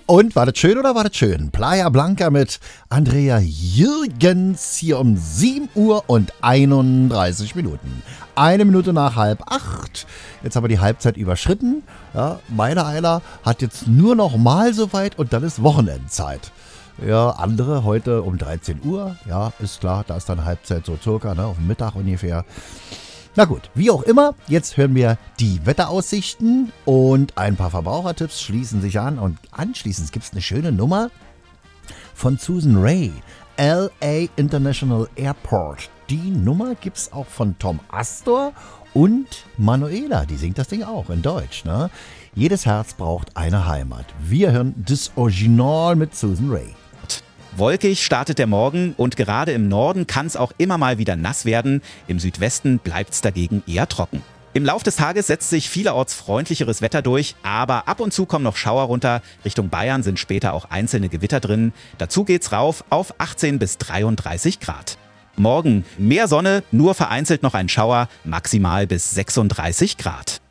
Und war das schön oder war das schön? Playa Blanca mit Andrea Jürgens hier um 7 Uhr und 31 Minuten. 1 Minute nach 7:30. Jetzt haben wir die Halbzeit überschritten. Ja, meine Eiler hat jetzt nur noch mal so weit und dann ist Wochenendzeit. Ja, andere heute um 13 Uhr. Ja, ist klar, da ist dann Halbzeit so circa, ne, auf dem Mittag ungefähr. Na gut, wie auch immer, jetzt hören wir die Wetteraussichten und ein paar Verbrauchertipps schließen sich an. Und anschließend gibt es eine schöne Nummer von Susan Ray, LA International Airport. Die Nummer gibt es auch von Tom Astor und Manuela, die singt das Ding auch in Deutsch. Ne? Jedes Herz braucht eine Heimat. Wir hören das Original mit Susan Ray. Wolkig startet der Morgen und gerade im Norden kann es auch immer mal wieder nass werden. Im Südwesten bleibt es dagegen eher trocken. Im Lauf des Tages setzt sich vielerorts freundlicheres Wetter durch, aber ab und zu kommen noch Schauer runter. Richtung Bayern sind später auch einzelne Gewitter drin. Dazu geht's rauf auf 18 bis 33 Grad. Morgen mehr Sonne, nur vereinzelt noch ein Schauer, maximal bis 36 Grad.